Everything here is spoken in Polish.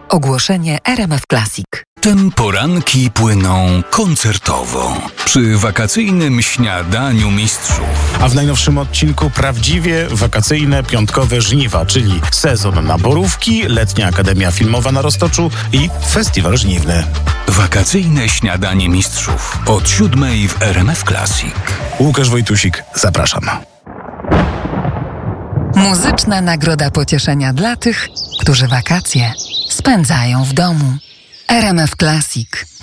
Ogłoszenie RMF Classic. Poranki płyną koncertowo przy wakacyjnym śniadaniu mistrzów. A w najnowszym odcinku prawdziwie wakacyjne piątkowe żniwa, czyli sezon na Borówki, Letnia Akademia Filmowa na Roztoczu i Festiwal Żniwny. Wakacyjne śniadanie mistrzów od 7:00 w RMF Classic. Łukasz Wojtusik, zapraszam. Muzyczna nagroda pocieszenia dla tych, którzy wakacje spędzają w domu. RMF Classic.